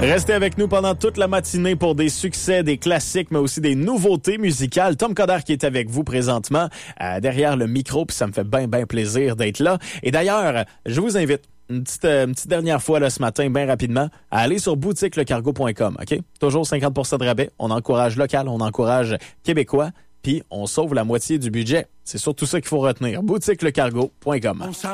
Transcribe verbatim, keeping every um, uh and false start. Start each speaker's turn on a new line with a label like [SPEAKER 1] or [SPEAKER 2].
[SPEAKER 1] Restez avec nous pendant toute la matinée pour des succès, des classiques, mais aussi des nouveautés musicales. Tom Coderre qui est avec vous présentement euh, derrière le micro, puis ça me fait bien, bien plaisir d'être là. Et d'ailleurs, je vous invite une petite, euh, une petite dernière fois là, ce matin, bien rapidement, à aller sur boutique le cargo point com. OK? Toujours cinquante pour cent de rabais. On encourage local, on encourage québécois, puis on sauve la moitié du budget. C'est surtout ça qu'il faut retenir. boutique le cargo point com.